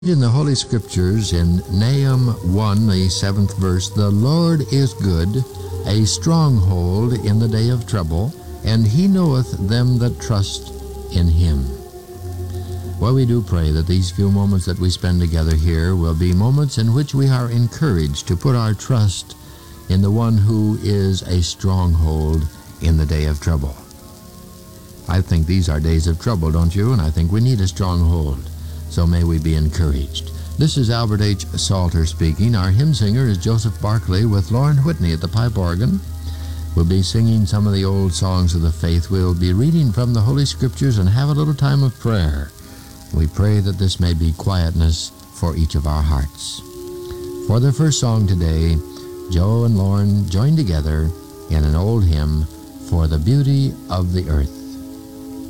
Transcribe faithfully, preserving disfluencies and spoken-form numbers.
In the Holy Scriptures, in Nahum one, the seventh verse, "The Lord is good, a stronghold in the day of trouble, and he knoweth them that trust in him." Well, we do pray that these few moments that we spend together here will be moments in which we are encouraged to put our trust in the one who is a stronghold in the day of trouble. I think these are days of trouble, don't you? And I think we need a stronghold. So may we be encouraged. This is Albert H. Salter speaking. Our hymn singer is Joseph Barclay with Lauren Whitney at the pipe organ. We'll be singing some of the old songs of the faith. We'll be reading from the Holy Scriptures and have a little time of prayer. We pray that this may be quietness for each of our hearts. For the first song today, Joe and Lauren join together in an old hymn, "For the Beauty of the Earth."